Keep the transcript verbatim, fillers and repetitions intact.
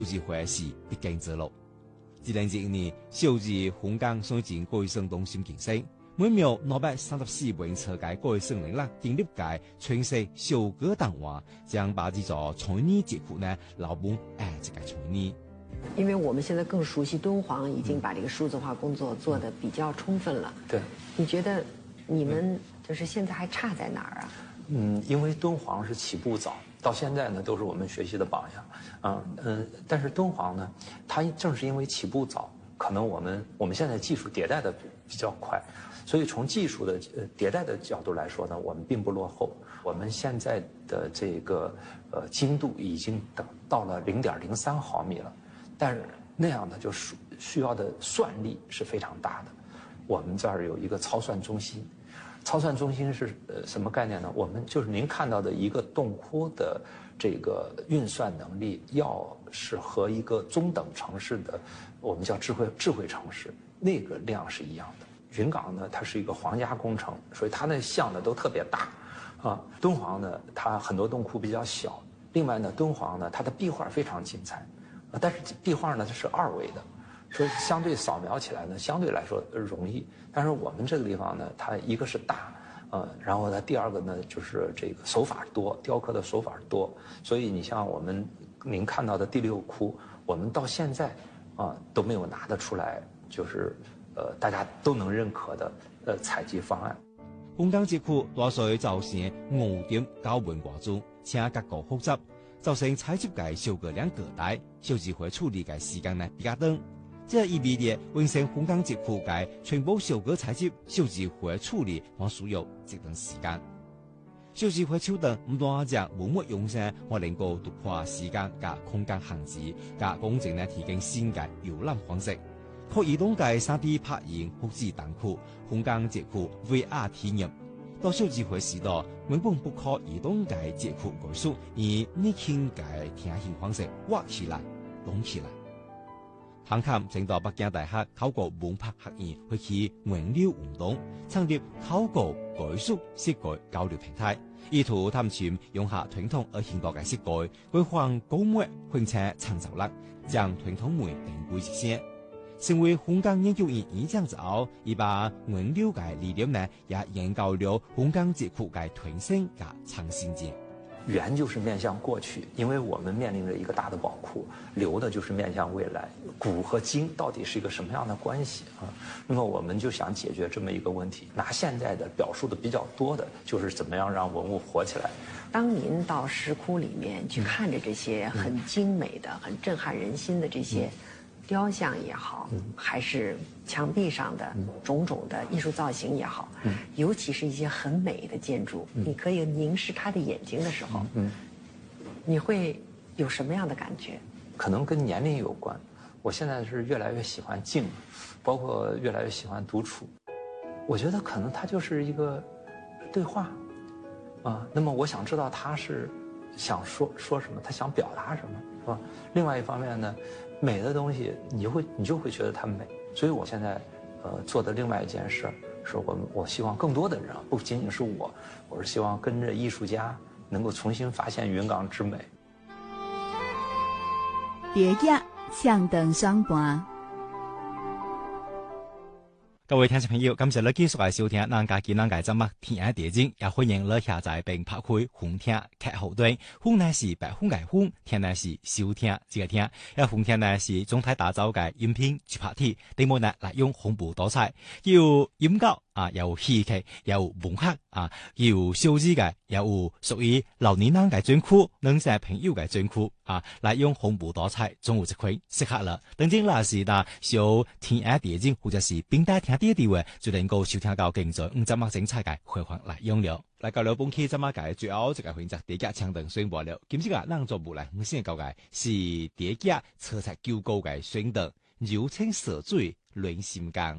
有機會是必經之路。二零二一年，小兒香港雙進國際省東心競賽，每秒兩百三十四名車界國際省領啦，建立界全市小哥檔話，將把這座創意節庫呢，老本哎，這個創意。 因為我們現在更熟悉敦煌，已經把這個數字化工作做得比較充分了。 對， 你覺得你們就是現在還差在哪兒啊？ 嗯，因為敦煌是起步早，到現在呢都是我們學習的榜樣。嗯嗯，但是敦煌呢，它正是因為起步早，可能我們我們現在技術迭代的比較快，所以從技術的呃迭代的角度來說呢，我們並不落後。我們現在的這個呃精度已經等到了零點零三毫米了，但是那樣的就需需要的算力是非常大的。我們這兒有一個超算中心，超算中心是呃什麼概念呢？我們就是您看到的一個洞窟的這個運算能力，要是和一個中等城市的我們叫智慧智慧城市那個量是一樣的。雲崗呢，它是一個皇家工程，所以它那像呢都特別大，啊，敦煌呢它很多洞窟比較小，另外呢敦煌呢它的壁畫非常精彩，啊，但是壁畫呢它是二維的，所以相對掃描起來呢相對來說容易，但是我們這個地方呢它一個是大，呃，然後呢第二個呢就是這個手法多，雕刻的手法多，所以你像我們您看到的第六窟，我們到現在啊都沒有拿得出來，就是呃大家都能認可的呃採集方案。 香港節庫大水造成五點九萬掛鐘，且結構複雜，造成採集嘅小個量過大，小智慧處理嘅時間呢比較長。這意味着完成香港節庫嘅全部小個採集、小智慧處理，還需要一段時間。小智慧手段唔單止文物用上，還能夠突破時間加空間限制，加公正呢提供新嘅遊覽方式。可移動嘅三 D 拍影、複製檔庫、香港節庫 V R 體驗，到小智慧時代，原本不可移動嘅節庫概述，以年輕嘅聽形方式畫起來、動起來。彭侃正到北京大學考古文化學院開啟原料運動，創立考古概述設計交流平台，意圖探尋用下傳統而現代嘅設計，規範古物並且創造力，將傳統美定位一線。成為香港研究院院長之後，伊把原料嘅理念呢，也研究了香港節庫嘅傳承加創新性。 圓就是面向過去，因為我們面臨着一個大的寶庫；流的就是面向未來，古和今到底是一個什麼樣的關係啊？那麼我們就想解決這麼一個問題，拿現在的表述的比較多的，就是怎麼樣讓文物活起來。 當您到石窟裡面去看着這些很精美的、嗯、很震撼人心的這些雕像也好，嗯、還是牆壁上的種種的藝術造型也好，嗯、尤其是一些很美的建築，嗯、你可以凝視他的眼睛的時候，嗯、你會有什麼樣的感覺？ 可能跟年齡有關。我現在是越來越喜歡靜，包括越來越喜歡獨處。我覺得可能它就是一個對話，啊，那麼我想知道他是想說說什麼，他想表達什麼，是吧？另外一方面呢，美的東西你就會你就會覺得它美。所以我現在呃做的另外一件事是我我希望更多的人，不僅僅是我，我是希望跟着藝術家能夠重新發現雲崗之美。 疊甲向燈相伴。 各位聽眾朋友，感謝你繼續來收聽咱家今咱嘅節目《天下地經》，也歡迎你下載並拍開紅聽客戶端。紅呢是白紅嘅紅，聽呢是收聽這個聽，也紅聽呢是總體打造嘅音頻直拍體，題目呢來用豐富多彩，有音樂啊，有戲劇，有文學啊，有小資嘅，有屬於老年人嘅專區，能小朋友嘅專區啊，來用豐富多彩，總有一塊適合了。等陣那是那小天下地經，或者是並帶聽啲啲話，就能夠收聽到更多五十萬精彩嘅回放來用了。來交流本期怎麼解？最後這個環節疊甲槍燈宣布了，今次個讓做無來，我先講嘅是疊甲車漆糾高嘅宣燈，柔情似水暖心間。